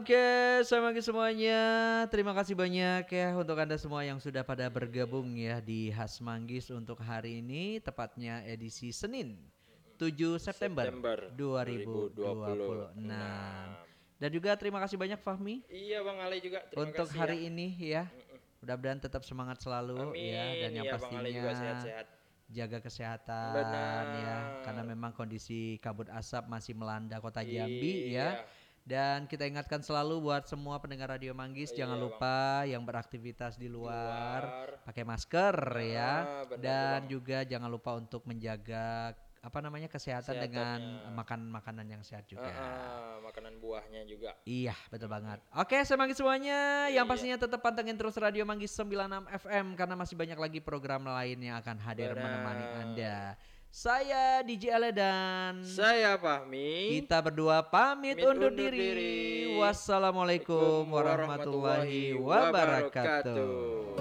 Oke, selamat pagi semuanya. Terima kasih banyak ya untuk Anda semua yang sudah pada bergabung ya di Khas Manggis untuk hari ini, tepatnya edisi Senin 7 September September 2026. 2026. Dan juga terima kasih banyak Fahmi Iya Bang Ali juga terima untuk kasih ya. hari ini ya. Mudah-mudahan tetap semangat selalu ya, dan Amin. yang Iya Bang Ali juga pastinya sehat-sehat. jaga kesehatan ya, karena Benar. memang kondisi kabut asap masih melanda kota Jambi ya. Iya. Dan kita ingatkan selalu buat semua pendengar Radio Manggis, jangan Iya Bang. lupa yang beraktivitas di Di luar luar. pakai masker ya, Benar tuh dan Bang. juga jangan lupa untuk menjaga kesehatan dengan Kesehatannya. makan makanan yang sehat juga. Makanan buahnya juga. Iya, betul banget. Oke, semangat semuanya. Yang Iya. pastinya tetap pantengin terus Radio Manggis 96 FM karena masih banyak lagi program lain yang akan hadir menemani Anda. Benar. Saya DJ Ale dan Saya Fahmi. kita berdua pamit Pamit undur undur diri. diri. Wassalamualaikum Assalamualaikum warahmatullahi warahmatullahi wabarakatuh. wabarakatuh.